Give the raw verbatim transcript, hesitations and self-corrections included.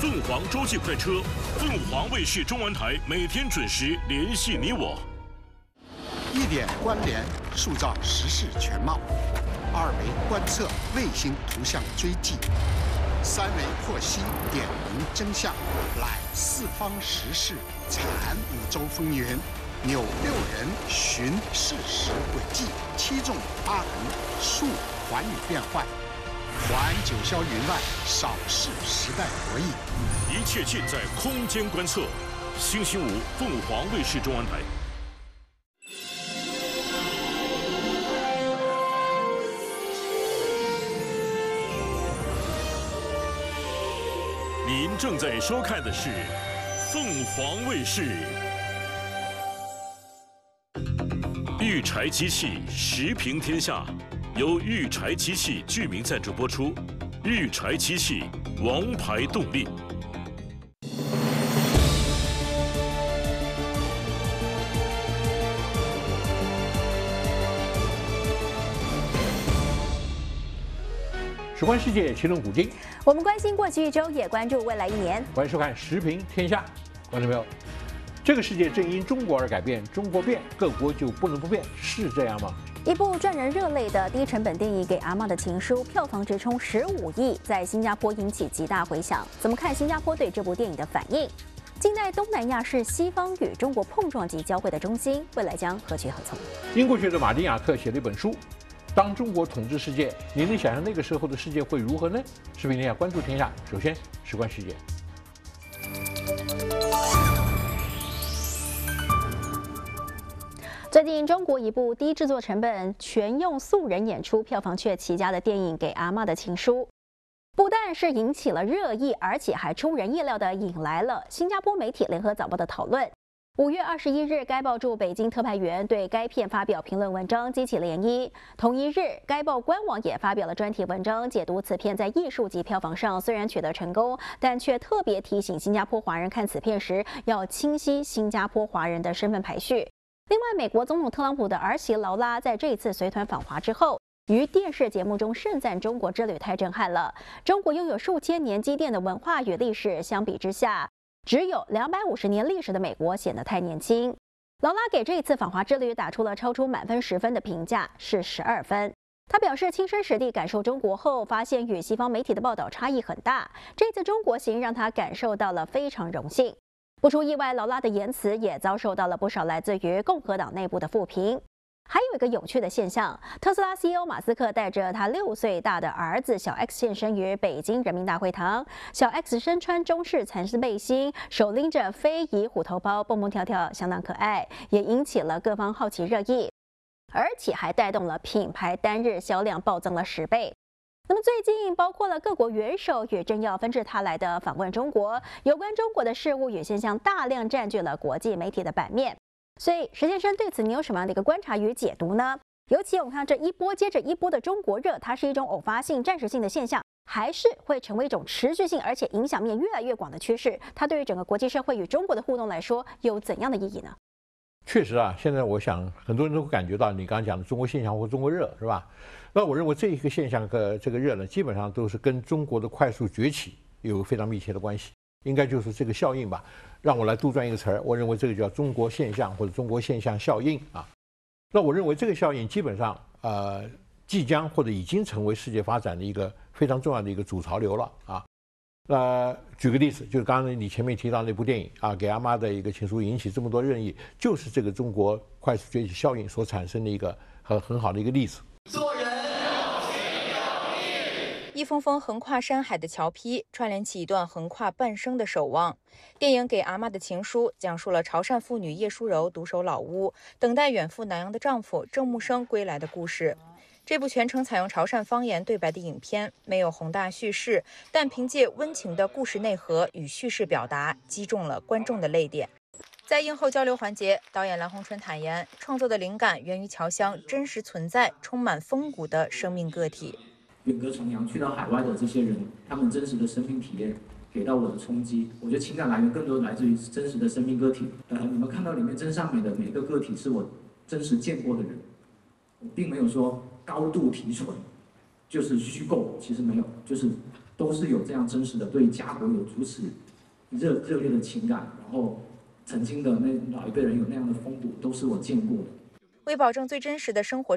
凤凰洲际快车，凤凰卫视中文台每天准时联系你我。 一点关联，塑造时事全貌；二维观测，卫星图像追迹；三维获悉，点明真相。览四方时事，阐五洲风云。扭六人，寻事实轨迹；七纵八横，述寰宇变幻。环九霄云外，扫视时代博弈。 一切尽在空间观测。星期五，凤凰卫视中文台。您正在收看的是凤凰卫视。育柴机器时评天下，由育柴机器居民赞助播出。育柴机器，王牌动力。 史观世界，奇论古今。 我们关心过去一周，也关注未来一年。 欢迎收看《时评天下》，观众朋友，这个世界正因中国而改变，中国变，各国就不能不变，是这样吗？ 一部赚人热泪的低成本电影《给阿嬷的情书》，票房直冲十五亿，在新加坡引起极大回响。怎么看新加坡对这部电影的反应？近代东南亚是西方与中国碰撞及交汇的中心，未来将何去何从？ 英国学者马丁雅克写了一本书。当中国统治世界，你能想象那个时候的世界会如何呢？视频天下关注天下，首先时观世界。 最近，中国一部低制作成本、全用素人演出、票房却奇佳的电影《给阿嬷的情书》，不但是引起了热议，而且还出人意料地引来了新加坡媒体《联合早报》的讨论。五月二十一日，该报驻北京特派员对该片发表评论文章，激起涟漪。同一日，该报官网也发表了专题文章，解读此片在艺术及票房上虽然取得成功，但却特别提醒新加坡华人看此片时要清晰新加坡华人的身份排序。另外，美国总统特朗普的儿媳劳拉在这一次随团访华之后，于电视节目中盛赞中国之旅太震撼了。中国拥有数千年积淀的文化与历史，相比之下，只有两百五十年历史的美国显得太年轻。劳拉给这一次访华之旅打出了超出满分十分的评价，是十二分。他表示，亲身实地感受中国后，发现与西方媒体的报道差异很大。这次中国行让他感受到了非常荣幸。不出意外，劳拉的言辞也遭受到了不少来自于共和党内部的负评。还有一个有趣的现象，特斯拉 C E O 马斯克带着他六岁大的儿子小 X 现身于北京人民大会堂。小 X 身穿中式蚕丝背心，手拎着非遗虎头包，蹦蹦跳跳，相当可爱，也引起了各方好奇热议，而且还带动了品牌单日销量暴增了十倍。那么最近，包括了各国元首也正要纷至沓来的访问中国，有关中国的事物与现象大量占据了国际媒体的版面。所以，石先生对此你有什么样的一个观察与解读呢？尤其我们看这一波接着一波的中国热，它是一种偶发性、暂时性的现象，还是会成为一种持续性而且影响面越来越广的趋势？它对于整个国际社会与中国的互动来说，有怎样的意义呢？ 确实啊，现在我想很多人都会感觉到你刚刚讲的中国现象或中国热，是吧？那我认为这一个现象和这个热呢，基本上都是跟中国的快速崛起有非常密切的关系。应该就是这个效应吧。让我来杜撰一个词儿，我认为这个叫中国现象或者中国现象效应啊。那我认为这个效应基本上呃即将或者已经成为世界发展的一个非常重要的一个主潮流了啊。那举个例子，就是刚刚你前面提到那部电影啊，给阿妈的一个情书引起这么多热议，就是这个中国快速崛起效应所产生的一个很很好的一个例子。 做人一封封横跨山海的桥批，串联起一段横跨半生的守望。电影《给阿嬷的情书》讲述了潮汕妇女叶淑柔独守老屋，等待远赴南洋的丈夫郑木生归来的故事。这部全程采用潮汕方言对白的影片，没有宏大叙事，但凭借温情的故事内核与叙事表达，击中了观众的泪点。在映后交流环节，导演蓝洪春坦言，创作的灵感源于侨乡真实存在、充满风骨的生命个体。 远隔重洋去到海外的这些人，他们真实的生命体验给到我的冲击，我觉得情感来源更多来自于真实的生命个体。呃，你们看到里面真善美的每个个体是我真实见过的人，我并没有说高度提纯，就是虚构，其实没有，就是都是有这样真实的对家国有如此热热烈的情感，然后曾经的那老一辈人有那样的风骨，都是我见过的。 为保证最真实的生活